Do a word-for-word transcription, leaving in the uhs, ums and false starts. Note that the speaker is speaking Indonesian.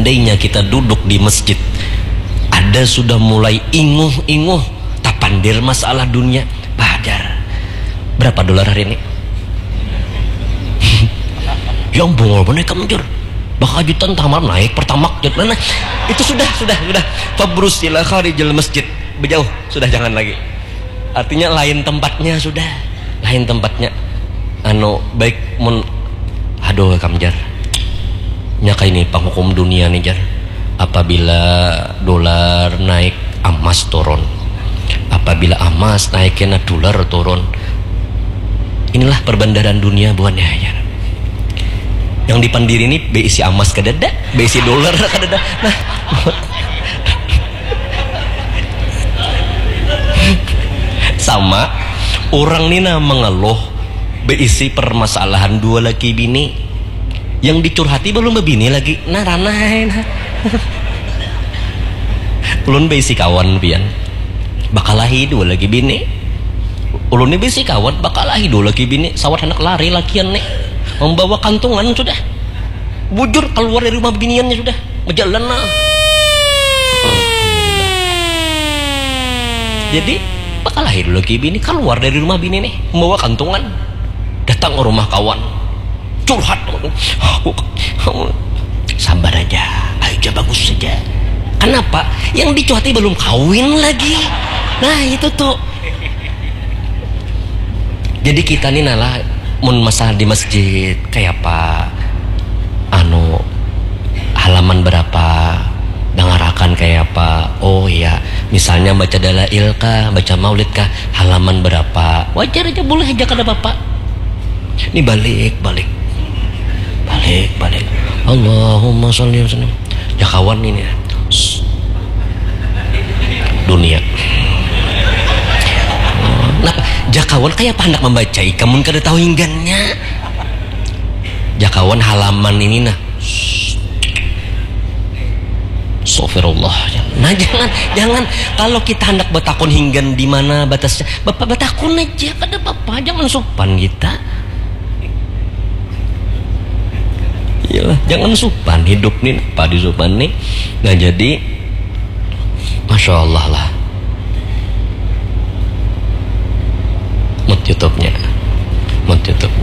seandainya kita duduk di masjid, ada sudah mulai inguh-inguh tapandir masalah dunia, Badar berapa dolar hari ini? Yang bongol mana kamu jur? Bakal jutaan tamar naik pertamak jut mana? Itu sudah sudah sudah. Fabrus ila kharijil masjid, berjauh sudah, jangan lagi. Artinya lain tempatnya sudah, lain tempatnya. Anu baik mun, aduh kamjar. Nyaka ini penghukum dunia nih jar. Apabila dolar naik, emas turun. Apabila emas naiknya dolar turun. Inilah perbandaran dunia buannya ya. Yang dipandiri ini beisi emas kadada, beisi dolar kadada. Nah, sama orang ini mengeluh beisi permasalahan dua laki bini, yang dicurhati belum bebini lagi. Nah ranai nah. Ulun beisi kawan pian bakalahi dua lagi bini, ulun ini beisi kawan bakalahi dua lagi bini, sawat anak lari lakian nih membawa kantungan sudah, bujur keluar dari rumah biniannya sudah berjalan nah. Jadi bakalahi dua lagi bini keluar dari rumah bini nih membawa kantungan, datang ke rumah kawan curhat, aku, aku sabar aja, aja bagus saja. Kenapa? Yang dicuati belum kawin lagi. Nah itu tuh. Jadi kita nih nalah mun masalah di masjid kayak apa, anu halaman berapa, dengarakan kayak apa. Oh iya, misalnya baca dalail kah, baca maulid kah, halaman berapa, wajar aja, boleh aja kada bapak. Ini balik balik balik balik Allahumma sholli wa sallim. Ya kawan ini dunia. Nah, jakawan kayak apa hendak membaca kamu kada tahu hinggannya. Jakawan halaman ini nah. Astagfirullah. Nah jangan jangan kalau kita hendak betakun hinggan di mana batasnya, bapak betakun aja kada apa-apa, jangan sopan kita. Iyalah, jangan sopan hidup nih, apa di sopan nih. Nah jadi Masya Allah lah, mut YouTube-nya, mut YouTube.